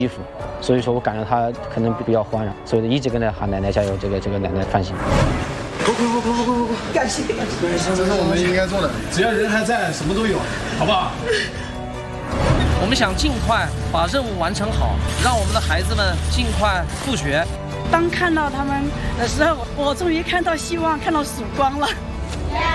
衣服，所以说我感到他可能比较慌张，所以一直跟他喊奶奶加油，这个奶奶放心。 快！感谢！ 对，这是我们应该做的，只要人还在，什么都有，好不好？ 我们想尽快把任务完成好，让我们的孩子们尽快复学。 当看到他们的时候，我终于看到希望，看到曙光了。